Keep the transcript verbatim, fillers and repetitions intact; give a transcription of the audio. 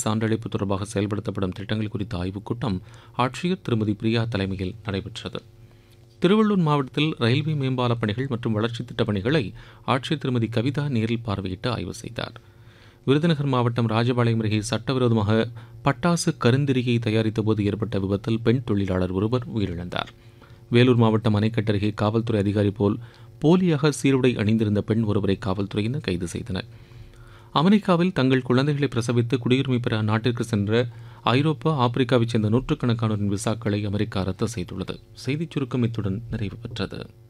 சான்றளிப்பு தொடர்பாக செயல்படுத்தப்படும் திட்டங்கள் குறித்த ஆய்வுக் கூட்டம் ஆட்சியர் திருமதி பிரியா தலைமையில் நடைபெற்றது. திருவள்ளூர் மாவட்டத்தில் ரயில்வே மேம்பாலப் பணிகள் மற்றும் வளர்ச்சித் திட்டப் பணிகளை ஆட்சியர் திருமதி கவிதா நேரில் பார்வையிட்டு ஆய்வு செய்தார். விருதுநகர் மாவட்டம் ராஜபாளையம் அருகே சட்டவிரோதமாக பட்டாசு கருந்தெறியை தயாரித்தபோது ஏற்பட்ட விபத்தில் பெண் தொழிலாளர் ஒருவர் உயிரிழந்தார். வேலூர் மாவட்டம் அணைக்கட்டு அருகே காவல்துறை அதிகாரி போல் போலியாக சீருடை அணிந்திருந்த பெண் ஒருவரை காவல்துறையினர் கைது செய்தனர். அமெரிக்காவில் தங்கள் குழந்தைகளை பிரசவித்து குடியுரிமை பெற அந்நாட்டிற்கு சென்ற ஐரோப்பா, ஆப்பிரிக்காவைச் சேர்ந்த நூற்றுக்கணக்கானோரின் விசாக்களை அமெரிக்கா ரத்து செய்துள்ளது. செய்திச் சுருக்கம் இத்துடன் நிறைவு பெற்றது.